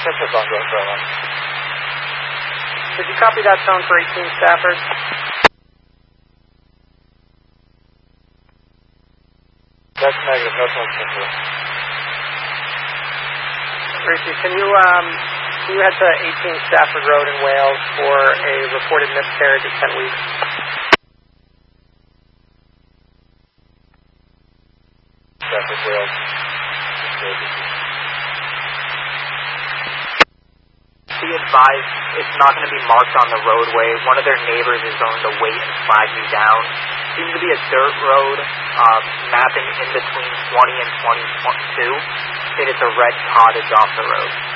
Central Bongo, Carolina. Did you copy that tone for 18 Stafford? That's negative, no tone Central. Gracie, can you head to 18 Stafford Road in Wales for a reported miscarriage at 10 weeks? Stafford, Wales. Be advised, it's not going to be marked on the roadway. One of their neighbors is going to wait and flag you down. Seems to be a dirt road, mapping in between 20 and 22, and it's a red cottage off the road.